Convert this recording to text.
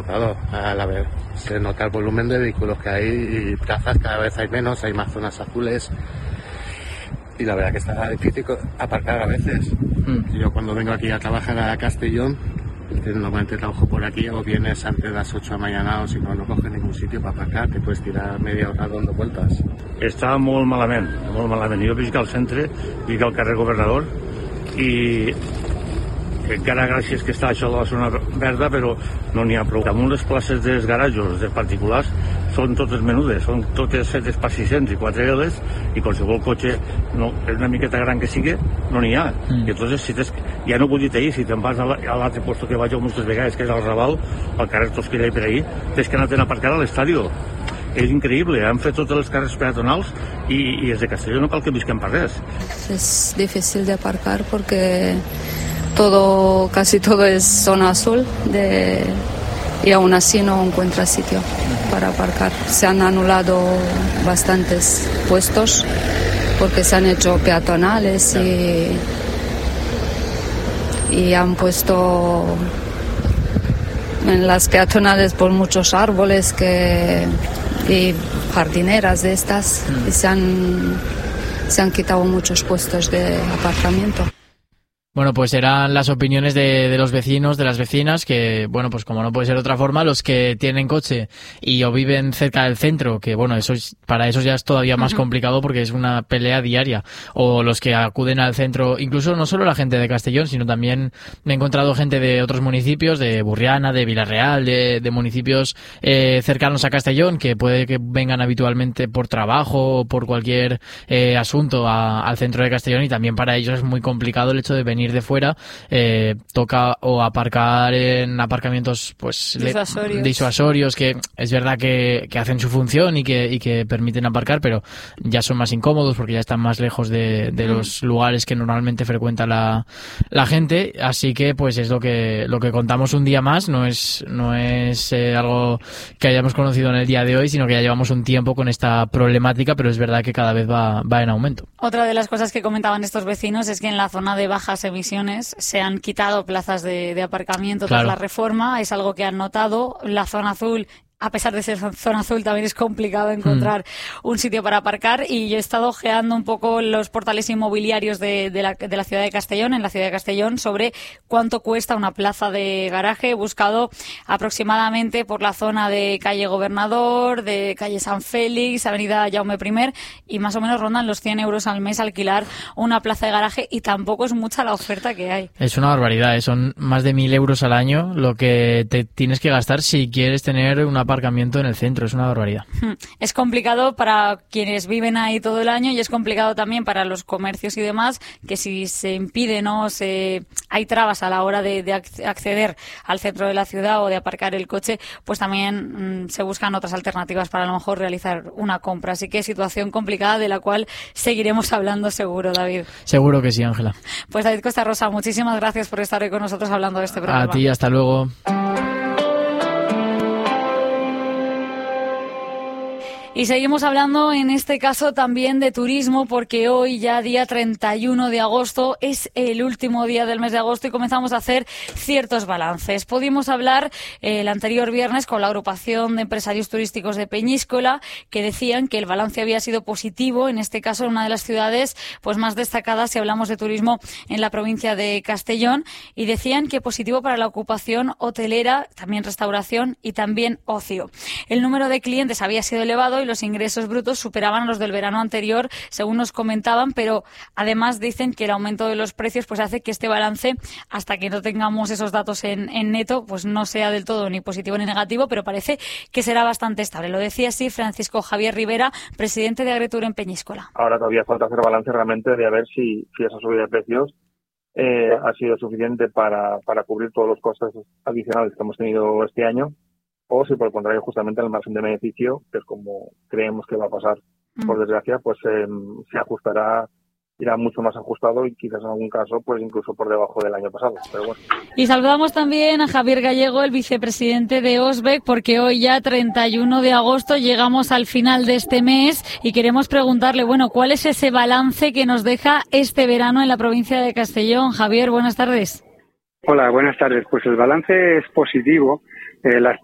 notado. A la vez se nota el volumen de vehículos que hay y plazas cada vez hay menos, hay más zonas azules. Y la verdad que está difícil aparcar a veces. Yo cuando vengo aquí a trabajar a Castellón, normalmente trabajo por aquí, o vienes antes de las 8 de la mañana o si no, no coges ningún sitio para aparcar, te puedes tirar media hora dando vueltas. Està molt malament, molt malament. Jo visc al centre, visc al carrer Governador i encara gràcies que està això de la zona verda, però no n'hi ha prou. Damunt les places dels garajos dels particulars són totes menudes, són totes fetes per 600 i 4 eles i qualsevol cotxe, no, és una miqueta gran que sigui, no n'hi ha. I entonces, si ja no ho he dit ahir, si te'n vas a l'altre puesto que vaig moltes vegades, que és al Raval, al carrer Tosquella i per ahir, tens que anar a aparcar a l'estadi. És increïble, han fet totes les carreres peatonals i des de Castelló no cal que visquem per res. Es difícil de aparcar porque casi todo es zona azul y aún así no encuentra sitio para aparcar. Se han anulado bastantes puestos porque se han hecho peatonales y han puesto en las peatonales por muchos árboles y jardineras de estas y se han quitado muchos puestos de aparcamiento. Bueno, pues eran las opiniones de los vecinos, de las vecinas, que, bueno, pues como no puede ser de otra forma, los que tienen coche o viven cerca del centro, que bueno, para eso ya es todavía más complicado porque es una pelea diaria, o los que acuden al centro, incluso no solo la gente de Castellón, sino también me he encontrado gente de otros municipios, de Burriana, de Villarreal, de municipios cercanos a Castellón, que puede que vengan habitualmente por trabajo o por cualquier asunto al centro de Castellón, y también para ellos es muy complicado el hecho de venir de fuera, toca o aparcar en aparcamientos pues disuasorios, que es verdad que hacen su función y que permiten aparcar, pero ya son más incómodos porque ya están más lejos de los lugares que normalmente frecuenta la gente, así que pues es lo que contamos un día más. No es algo que hayamos conocido en el día de hoy, sino que ya llevamos un tiempo con esta problemática, pero es verdad que cada vez va en aumento. Otra de las cosas que comentaban estos vecinos es que en la zona de bajas emisiones se han quitado plazas de aparcamiento tras la reforma, es algo que han notado. La zona azul, a pesar de ser zona azul, también es complicado encontrar un sitio para aparcar, y yo he estado ojeando un poco los portales inmobiliarios de la ciudad de Castellón, en la ciudad de Castellón, sobre cuánto cuesta una plaza de garaje. He buscado aproximadamente por la zona de calle Gobernador, de calle San Félix, avenida Jaume I, y más o menos rondan los 100 euros al mes alquilar una plaza de garaje, y tampoco es mucha la oferta que hay. Es una barbaridad, son más de 1.000 euros al año lo que te tienes que gastar si quieres tener una aparcamiento en el centro. Es una barbaridad. Es complicado para quienes viven ahí todo el año, y es complicado también para los comercios y demás, que si se impide, hay trabas a la hora de acceder al centro de la ciudad o de aparcar el coche, pues también se buscan otras alternativas para a lo mejor realizar una compra. Así que situación complicada de la cual seguiremos hablando seguro, David. Seguro que sí, Ángela. Pues David Costa Rosa, muchísimas gracias por estar hoy con nosotros hablando de este programa. A ti, hasta luego. Y seguimos hablando en este caso también de turismo, porque hoy ya día 31 de agosto es el último día del mes de agosto y comenzamos a hacer ciertos balances. Pudimos hablar el anterior viernes con la agrupación de empresarios turísticos de Peñíscola, que decían que el balance había sido positivo, en este caso en una de las ciudades pues más destacadas si hablamos de turismo en la provincia de Castellón, y decían que positivo para la ocupación hotelera, también restauración y también ocio. El número de clientes había sido elevado y los ingresos brutos superaban los del verano anterior, según nos comentaban, pero además dicen que el aumento de los precios pues hace que este balance, hasta que no tengamos esos datos en neto, pues no sea del todo ni positivo ni negativo, pero parece que será bastante estable. Lo decía así Francisco Javier Rivera, presidente de Agritur en Peñíscola. Ahora todavía falta hacer balance realmente de a ver si esa subida de precios ha sido suficiente para cubrir todos los costes adicionales que hemos tenido este año, o si por el contrario justamente el margen de beneficio, que es como creemos que va a pasar por desgracia, pues se ajustará, irá mucho más ajustado y quizás en algún caso pues incluso por debajo del año pasado, pero bueno. Y saludamos también a Javier Gallego, el vicepresidente de OSBEC, porque hoy ya 31 de agosto llegamos al final de este mes y queremos preguntarle, bueno, ¿cuál es ese balance que nos deja este verano en la provincia de Castellón? Javier, buenas tardes. Hola, buenas tardes. Pues el balance es positivo. Las